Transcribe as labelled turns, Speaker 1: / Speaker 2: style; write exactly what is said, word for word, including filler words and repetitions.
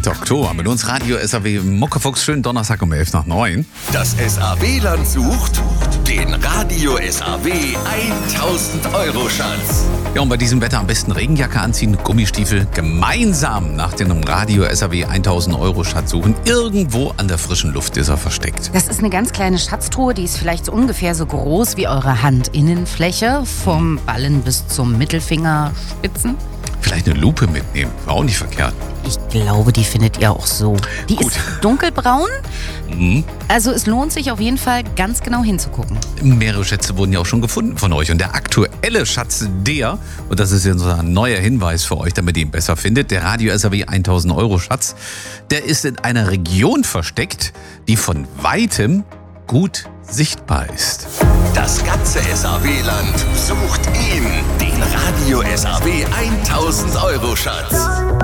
Speaker 1: achter Oktober. Mit uns Radio S A W Muckefuchs. Schönen Donnerstag um elf nach neun.
Speaker 2: Das S A W-Land sucht den Radio S A W tausend Euro Schatz.
Speaker 1: Ja, und bei diesem Wetter am besten Regenjacke anziehen, Gummistiefel, gemeinsam nach dem Radio S A W tausend Euro Schatz suchen. Irgendwo an der frischen Luft ist er versteckt.
Speaker 3: Das ist eine ganz kleine Schatztruhe, die ist vielleicht so ungefähr so groß wie eure Handinnenfläche, vom Ballen bis zum Mittelfingerspitzen.
Speaker 1: Vielleicht eine Lupe mitnehmen, war auch nicht verkehrt.
Speaker 3: Ich glaube, die findet ihr auch so. Die
Speaker 1: Gut.
Speaker 3: ist dunkelbraun,
Speaker 1: Mhm.
Speaker 3: also es lohnt sich auf jeden Fall ganz genau hinzugucken.
Speaker 1: Mehrere Schätze wurden ja auch schon gefunden von euch. Und der aktuelle Schatz, der, und das ist jetzt unser neuer Hinweis für euch, damit ihr ihn besser findet, der Radio S A W tausend Euro Schatz, der ist in einer Region versteckt, die von weitem gut sichtbar ist.
Speaker 2: Das ganze S A W-Land sucht ihn, den Radio S A W tausend Euro Schatz.